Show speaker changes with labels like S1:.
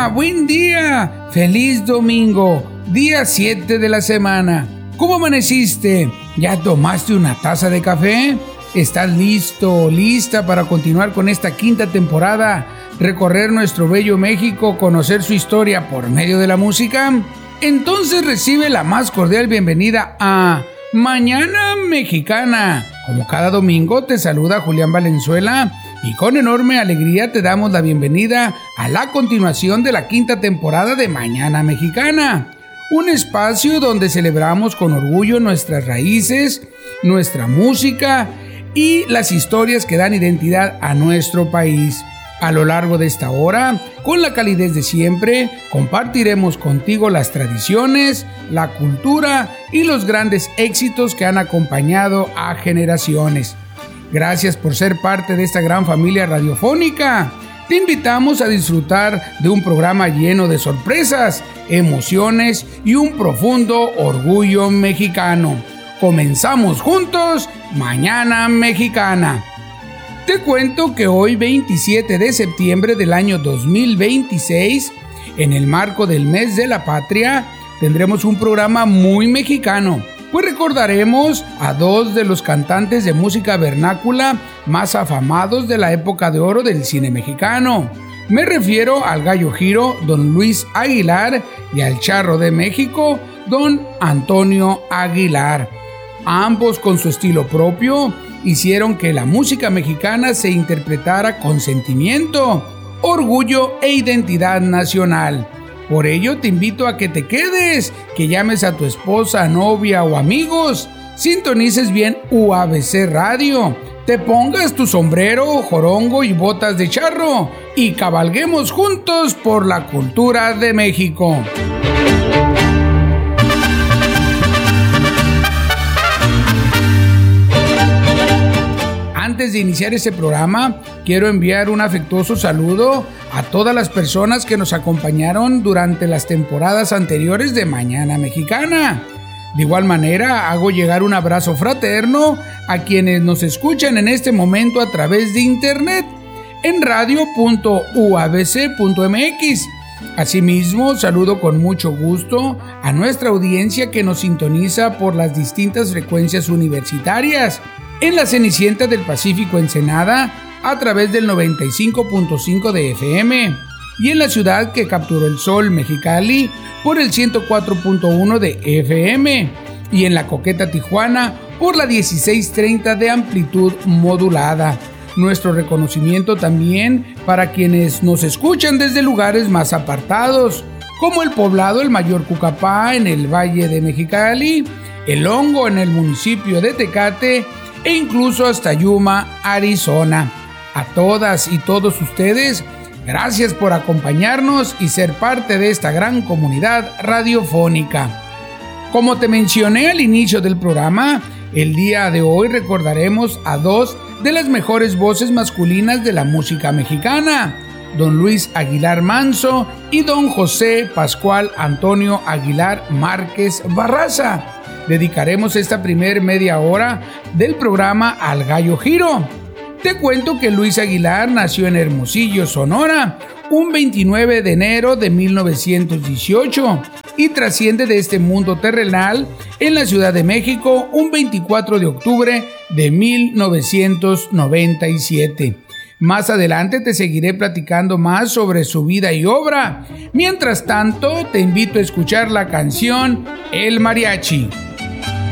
S1: Hola, buen día, feliz domingo, día 7 de la semana. ¿Cómo amaneciste? ¿Ya tomaste una taza de café? ¿Estás listo, lista para continuar con esta quinta temporada, recorrer nuestro bello México, conocer su historia por medio de la música? Entonces recibe la más cordial bienvenida a Mañana Mexicana. Como cada domingo te saluda Julián Valenzuela y con enorme alegría te damos la bienvenida a la continuación de la quinta temporada de Mañana Mexicana. Un espacio donde celebramos con orgullo nuestras raíces, nuestra música y las historias que dan identidad a nuestro país. A lo largo de esta hora, con la calidez de siempre, compartiremos contigo las tradiciones, la cultura y los grandes éxitos que han acompañado a generaciones. Gracias por ser parte de esta gran familia radiofónica. Te invitamos a disfrutar de un programa lleno de sorpresas, emociones y un profundo orgullo mexicano. Comenzamos juntos Mañana Mexicana. Te cuento que hoy, 27 de septiembre del año 2026, en el marco del Mes de la Patria, tendremos un programa muy mexicano, pues recordaremos a dos de los cantantes de música vernácula más afamados de la época de oro del cine mexicano. Me refiero al Gallo Giro, don Luis Aguilar, y al Charro de México, don Antonio Aguilar. Ambos, con su estilo propio, hicieron que la música mexicana se interpretara con sentimiento, orgullo e identidad nacional. Por ello te invito a que te quedes, que llames a tu esposa, novia o amigos, sintonices bien UABC Radio, te pongas tu sombrero, jorongo y botas de charro y cabalguemos juntos por la cultura de México. Antes de iniciar este programa, quiero enviar un afectuoso saludo a todas las personas que nos acompañaron durante las temporadas anteriores de Mañana Mexicana. De igual manera, hago llegar un abrazo fraterno a quienes nos escuchan en este momento a través de internet en radio.uabc.mx. Asimismo, saludo con mucho gusto a nuestra audiencia que nos sintoniza por las distintas frecuencias universitarias. En la Cenicienta del Pacífico Ensenada a través del 95.5 de FM y en la ciudad que capturó el sol Mexicali por el 104.1 de FM y en la coqueta Tijuana por la 1630 de amplitud modulada. Nuestro reconocimiento también para quienes nos escuchan desde lugares más apartados como el poblado El Mayor Cucapá en el Valle de Mexicali, El Hongo en el municipio de Tecate e incluso hasta Yuma, Arizona. A todas y todos ustedes, gracias por acompañarnos y ser parte de esta gran comunidad radiofónica. Como te mencioné al inicio del programa, el día de hoy recordaremos a dos de las mejores voces masculinas de la música mexicana, don Luis Aguilar Manso y don José Pascual Antonio Aguilar Márquez Barraza. Dedicaremos esta primer media hora del programa al Gallo Giro. Te cuento que Luis Aguilar nació en Hermosillo, Sonora, un 29 de enero de 1918 y trasciende de este mundo terrenal en la Ciudad de México un 24 de octubre de 1997. Más adelante te seguiré platicando más sobre su vida y obra. Mientras tanto, te invito a escuchar la canción El Mariachi.